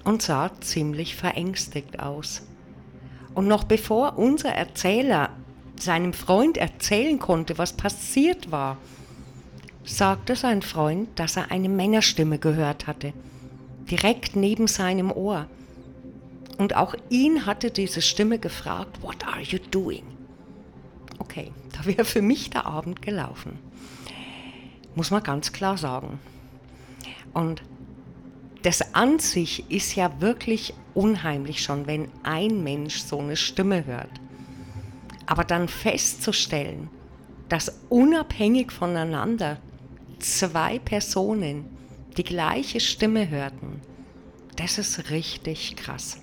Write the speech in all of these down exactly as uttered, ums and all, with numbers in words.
und sah ziemlich verängstigt aus. Und noch bevor unser Erzähler seinem Freund erzählen konnte, was passiert war, sagte sein Freund, dass er eine Männerstimme gehört hatte, direkt neben seinem Ohr. Und auch ihn hatte diese Stimme gefragt, "What are you doing?" Okay, da wäre für mich der Abend gelaufen. Muss man ganz klar sagen. Und das an sich ist ja wirklich unheimlich schon, wenn ein Mensch so eine Stimme hört. Aber dann festzustellen, dass unabhängig voneinander zwei Personen die gleiche Stimme hörten, das ist richtig krass.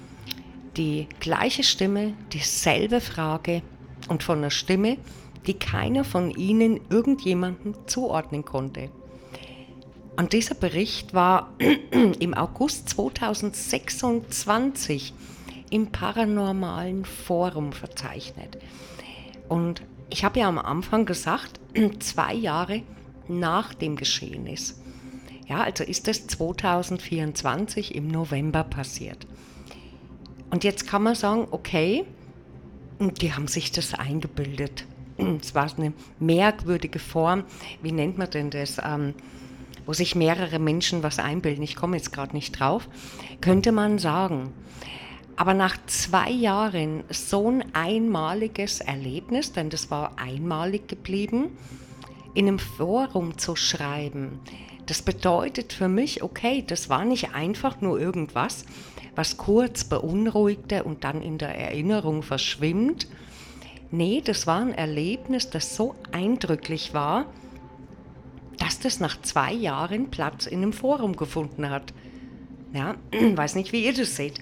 Die gleiche Stimme, dieselbe Frage und von einer Stimme, die keiner von ihnen irgendjemandem zuordnen konnte. Und dieser Bericht war im August zweitausendsechsundzwanzig im Paranormalen Forum verzeichnet. Und ich habe ja am Anfang gesagt, zwei Jahre nach dem Geschehnis. Ja, also ist es zweitausendvierundzwanzig im November passiert. Und jetzt kann man sagen, okay, die haben sich das eingebildet. Es war eine merkwürdige Form, wie nennt man denn das, ähm, wo sich mehrere Menschen was einbilden. Ich komme jetzt gerade nicht drauf, könnte man sagen. Aber nach zwei Jahren so ein einmaliges Erlebnis, denn das war einmalig geblieben, in einem Forum zu schreiben, das bedeutet für mich, okay, das war nicht einfach nur irgendwas, was kurz beunruhigte und dann in der Erinnerung verschwimmt. Nee, das war ein Erlebnis, das so eindrücklich war, dass das nach zwei Jahren Platz in einem Forum gefunden hat. Ja, weiß nicht, wie ihr das seht.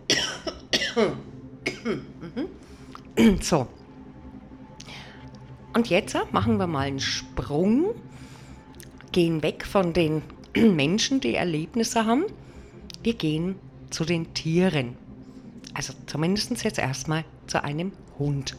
So. Und jetzt machen wir mal einen Sprung, gehen weg von den Menschen, die Erlebnisse haben. Wir gehen zu den Tieren. Also zumindest jetzt erstmal zu einem Hund.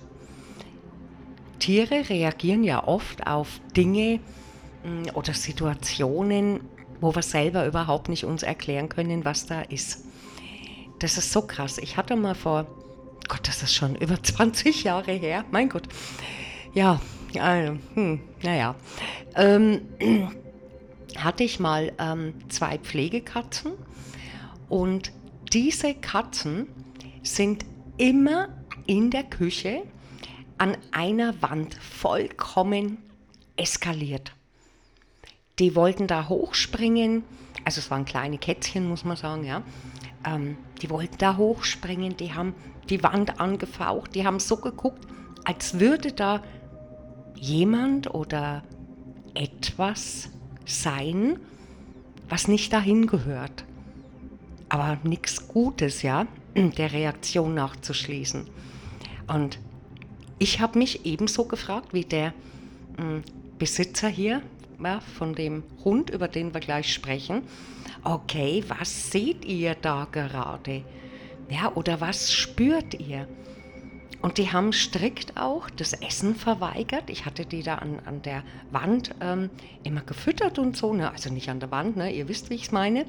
Tiere reagieren ja oft auf Dinge oder Situationen, wo wir selber überhaupt nicht uns erklären können, was da ist. Das ist so krass. Ich hatte mal vor, Gott, das ist schon über zwanzig Jahre her, mein Gott. Ja, äh, hm, naja. Ähm, hatte ich mal ähm, zwei Pflegekatzen und diese Katzen sind immer in der Küche an einer Wand vollkommen eskaliert. Die wollten da hochspringen, also es waren kleine Kätzchen, muss man sagen, ja. Ähm, die wollten da hochspringen, die haben die Wand angefaucht, die haben so geguckt, als würde da jemand oder etwas sein, was nicht dahin gehört. Aber nichts Gutes, ja, der Reaktion nachzuschließen. Und ich habe mich ebenso gefragt wie der mh, Besitzer hier, ja, von dem Hund, über den wir gleich sprechen. Okay, was seht ihr da gerade? Ja, oder was spürt ihr? Und die haben strikt auch das Essen verweigert. Ich hatte die da an, an der Wand ähm, immer gefüttert und so, ne? Also nicht an der Wand, ne? Ihr wisst, wie ich es meine.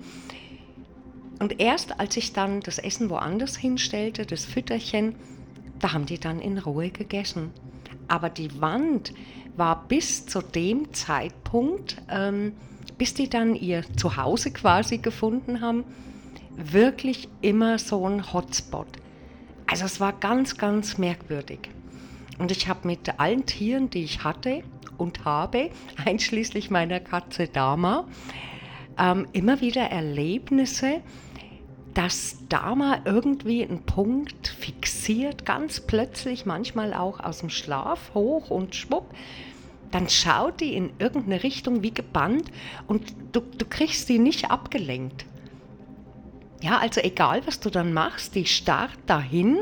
Und erst als ich dann das Essen woanders hinstellte, das Fütterchen, da haben die dann in Ruhe gegessen. Aber die Wand war bis zu dem Zeitpunkt, ähm, bis die dann ihr Zuhause quasi gefunden haben, wirklich immer so ein Hotspot. Also es war ganz, ganz merkwürdig. Und ich habe mit allen Tieren, die ich hatte und habe, einschließlich meiner Katze Dama, ähm, immer wieder Erlebnisse, dass Dama irgendwie einen Punkt fixiert, ganz plötzlich, manchmal auch aus dem Schlaf hoch und schwupp, dann schaut die in irgendeine Richtung wie gebannt und du, du kriegst die nicht abgelenkt. Ja, also egal, was du dann machst, die starrt dahin,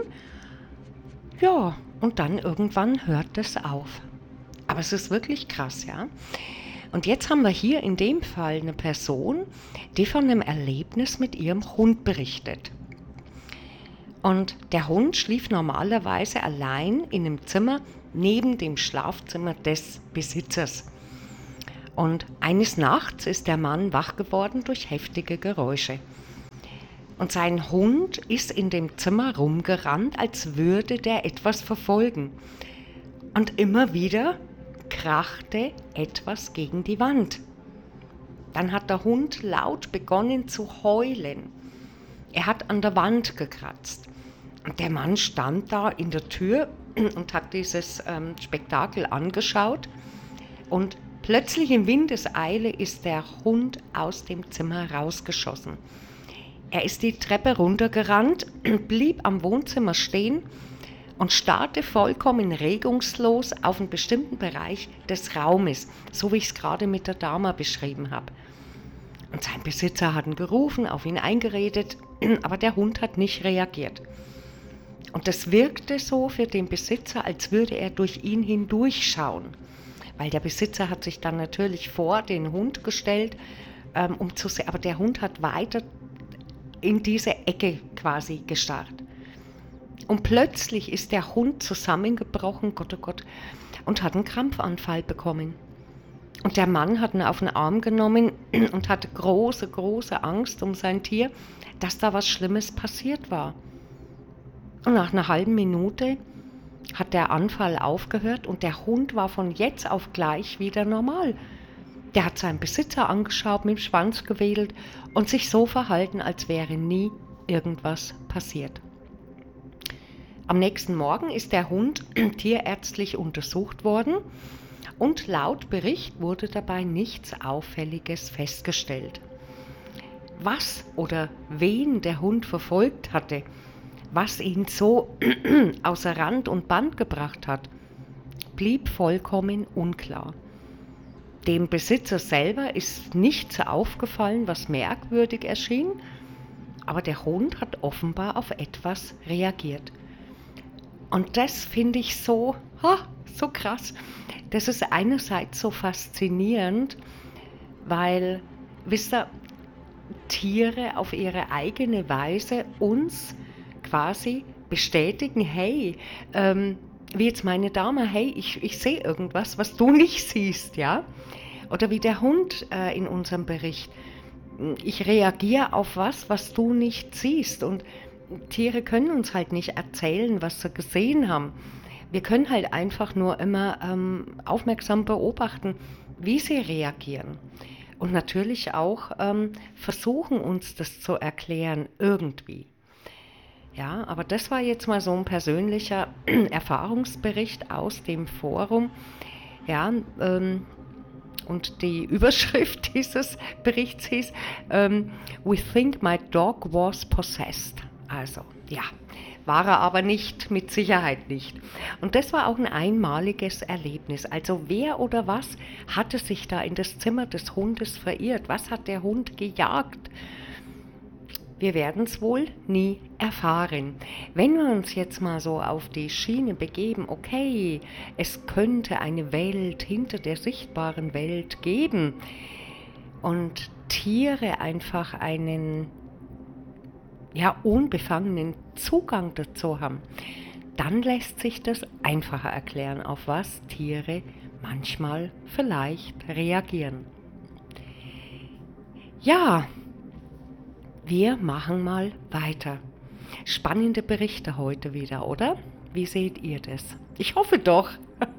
ja, und dann irgendwann hört es auf. Aber es ist wirklich krass, ja. Und jetzt haben wir hier in dem Fall eine Person, die von einem Erlebnis mit ihrem Hund berichtet. Und der Hund schlief normalerweise allein in einem Zimmer neben dem Schlafzimmer des Besitzers. Und eines Nachts ist der Mann wach geworden durch heftige Geräusche. Und sein Hund ist in dem Zimmer rumgerannt, als würde der etwas verfolgen. Und immer wieder krachte etwas gegen die Wand. Dann hat der Hund laut begonnen zu heulen. Er hat an der Wand gekratzt. Und der Mann stand da in der Tür und hat dieses ähm, Spektakel angeschaut. Und plötzlich in Windeseile ist der Hund aus dem Zimmer rausgeschossen. Er ist die Treppe runtergerannt, blieb am Wohnzimmer stehen und starrte vollkommen regungslos auf einen bestimmten Bereich des Raumes, so wie ich es gerade mit der Dama beschrieben habe. Und sein Besitzer hat ihn gerufen, auf ihn eingeredet, aber der Hund hat nicht reagiert. Und das wirkte so für den Besitzer, als würde er durch ihn hindurchschauen, weil der Besitzer hat sich dann natürlich vor den Hund gestellt, ähm, um zu sehen, aber der Hund hat weiter in diese Ecke quasi gestarrt. Und plötzlich ist der Hund zusammengebrochen, Gott, oh Gott, und hat einen Krampfanfall bekommen. Und der Mann hat ihn auf den Arm genommen und hatte große, große Angst um sein Tier, dass da was Schlimmes passiert war. Und nach einer halben Minute hat der Anfall aufgehört und der Hund war von jetzt auf gleich wieder normal. Der hat seinen Besitzer angeschaut, mit dem Schwanz gewedelt und sich so verhalten, als wäre nie irgendwas passiert. Am nächsten Morgen ist der Hund tierärztlich untersucht worden und laut Bericht wurde dabei nichts Auffälliges festgestellt. Was oder wen der Hund verfolgt hatte, was ihn so außer Rand und Band gebracht hat, blieb vollkommen unklar. Dem Besitzer selber ist nichts aufgefallen, was merkwürdig erschien, aber der Hund hat offenbar auf etwas reagiert. Und das finde ich so, ha, so krass. Das ist einerseits so faszinierend, weil, wisst ihr, Tiere auf ihre eigene Weise uns quasi bestätigen, hey, ähm, wie jetzt meine Dame, hey, ich, ich sehe irgendwas, was du nicht siehst, ja? Oder wie der Hund äh, in unserem Bericht, ich reagiere auf was, was du nicht siehst. Und Tiere können uns halt nicht erzählen, was sie gesehen haben. Wir können halt einfach nur immer ähm, aufmerksam beobachten, wie sie reagieren. Und natürlich auch ähm, versuchen, uns das zu erklären, irgendwie. Ja, aber das war jetzt mal so ein persönlicher Erfahrungsbericht aus dem Forum. Ja, ähm, und die Überschrift dieses Berichts hieß, ähm, We think my dog was possessed. Also, ja, war er aber nicht, mit Sicherheit nicht. Und das war auch ein einmaliges Erlebnis. Also wer oder was hatte sich da in das Zimmer des Hundes verirrt? Was hat der Hund gejagt? Wir werden es wohl nie erfahren. Wenn wir uns jetzt mal so auf die Schiene begeben, okay, es könnte eine Welt hinter der sichtbaren Welt geben und Tiere einfach einen ja, unbefangenen Zugang dazu haben, dann lässt sich das einfacher erklären, auf was Tiere manchmal vielleicht reagieren. Ja, wir machen mal weiter. Spannende Berichte heute wieder, oder? Wie seht ihr das? Ich hoffe doch.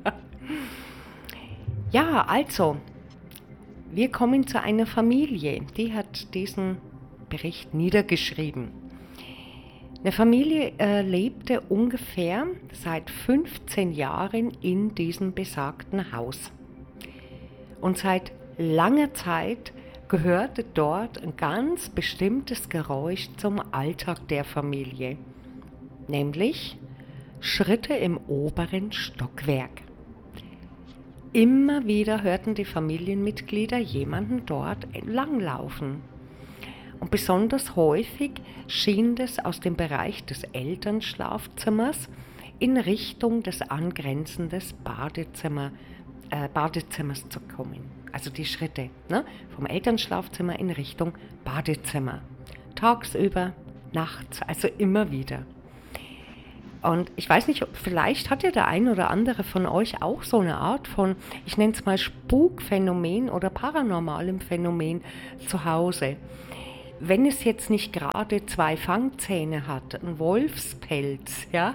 Ja, also, wir kommen zu einer Familie, die hat diesen Bericht niedergeschrieben. Eine Familie äh, lebte ungefähr seit fünfzehn Jahren in diesem besagten Haus. Und seit langer Zeit gehörte dort ein ganz bestimmtes Geräusch zum Alltag der Familie, nämlich Schritte im oberen Stockwerk. Immer wieder hörten die Familienmitglieder jemanden dort entlanglaufen. Und besonders häufig schien das aus dem Bereich des Elternschlafzimmers in Richtung des angrenzenden Badezimmer, äh, Badezimmers zu kommen. Also die Schritte, ne? Vom Elternschlafzimmer in Richtung Badezimmer. Tagsüber, nachts, also immer wieder. Und ich weiß nicht, vielleicht hat ja der ein oder andere von euch auch so eine Art von, ich nenne es mal Spukphänomen oder paranormalem Phänomen zu Hause. wenn es jetzt nicht gerade zwei Fangzähne hat, einen Wolfspelz, ja,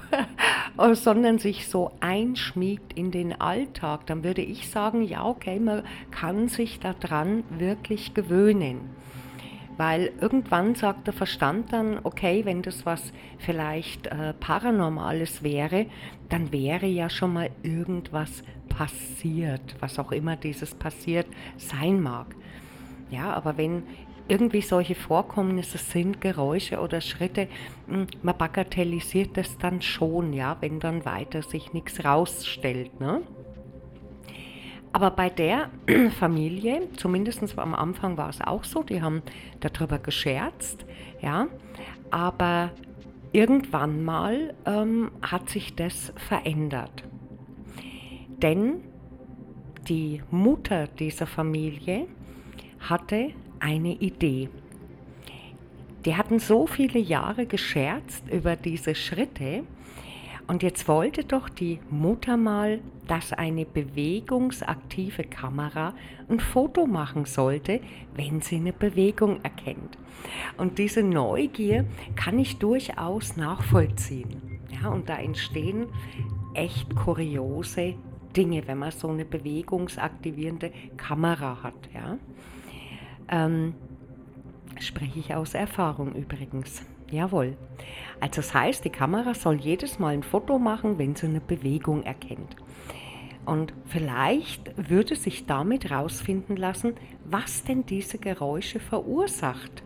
sondern sich so einschmiegt in den Alltag, dann würde ich sagen, ja, okay, man kann sich daran wirklich gewöhnen. Weil irgendwann sagt der Verstand dann, okay, wenn das was vielleicht äh, Paranormales wäre, dann wäre ja schon mal irgendwas passiert, was auch immer dieses passiert sein mag. Ja, aber wenn irgendwie solche Vorkommnisse sind, Geräusche oder Schritte, mh, man bagatellisiert das dann schon, ja, wenn dann weiter sich nichts rausstellt, ne? Aber bei der Familie, zumindest am Anfang war es auch so, die haben darüber gescherzt, ja, aber irgendwann mal ähm, hat sich das verändert. Denn die Mutter dieser Familie hatte eine Idee. Die hatten so viele Jahre gescherzt über diese Schritte und jetzt wollte doch die Mutter mal, dass eine bewegungsaktive Kamera ein Foto machen sollte, wenn sie eine Bewegung erkennt. Und diese Neugier kann ich durchaus nachvollziehen. Ja, und da entstehen echt kuriose Dinge, wenn man so eine bewegungsaktivierende Kamera hat. Ja. Ähm, spreche ich aus Erfahrung übrigens. Jawohl. Also das heißt, die Kamera soll jedes Mal ein Foto machen, wenn sie eine Bewegung erkennt. Und vielleicht würde sich damit herausfinden lassen, was denn diese Geräusche verursacht.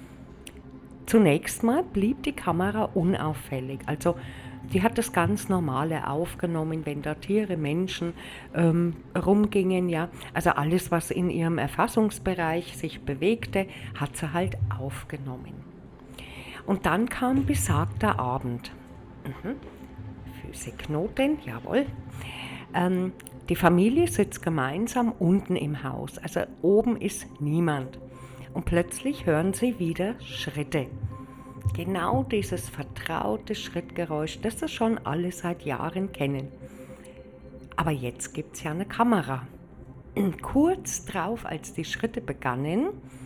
Zunächst mal blieb die Kamera unauffällig. Also die hat das ganz Normale aufgenommen, wenn da Tiere, Menschen ähm, rumgingen. Ja. Also alles, was in ihrem Erfassungsbereich sich bewegte, hat sie halt aufgenommen. Und dann kam besagter Abend. Mhm. Füße knoten, jawohl. Ähm, die Familie sitzt gemeinsam unten im Haus, also oben ist niemand. Und plötzlich hören sie wieder Schritte. Genau dieses vertraute Schrittgeräusch, das sie schon alle seit Jahren kennen. Aber jetzt gibt es ja eine Kamera. Und kurz drauf, als die Schritte begannen,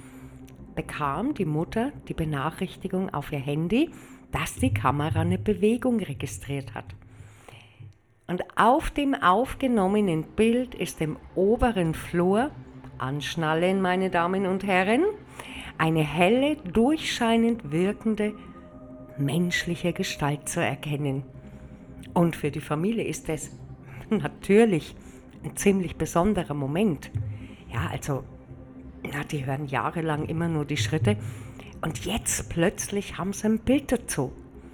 bekam die Mutter die Benachrichtigung auf ihr Handy, dass die Kamera eine Bewegung registriert hat. Und auf dem aufgenommenen Bild ist im oberen Flur, anschnallen meine Damen und Herren, eine helle, durchscheinend wirkende menschliche Gestalt zu erkennen. Und für die Familie ist es natürlich ein ziemlich besonderer Moment. Ja, also, na, die hören jahrelang immer nur die Schritte und jetzt plötzlich haben sie ein Bild dazu.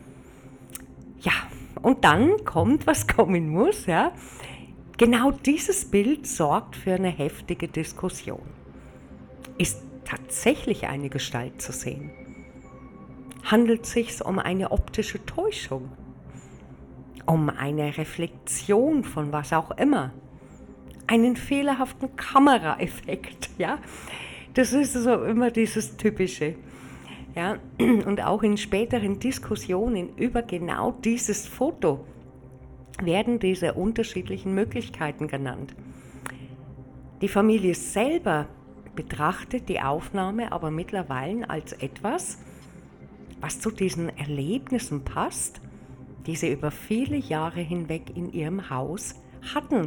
Ja, und dann kommt, was kommen muss, ja. Genau dieses Bild sorgt für eine heftige Diskussion. Ist tatsächlich eine Gestalt zu sehen? Handelt es sich um eine optische Täuschung? Um eine Reflexion von was auch immer? Einen fehlerhaften Kameraeffekt, ja? Das ist so immer dieses Typische. Ja, und auch in späteren Diskussionen über genau dieses Foto werden diese unterschiedlichen Möglichkeiten genannt. Die Familie selber betrachtet die Aufnahme aber mittlerweile als etwas, was zu diesen Erlebnissen passt, die sie über viele Jahre hinweg in ihrem Haus hatten.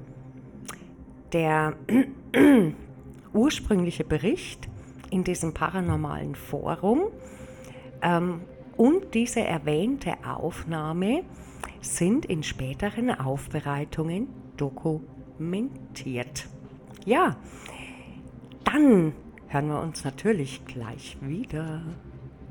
Der ursprüngliche Bericht in diesem paranormalen Forum ähm, und diese erwähnte Aufnahme sind in späteren Aufbereitungen dokumentiert. Ja, dann hören wir uns natürlich gleich wieder.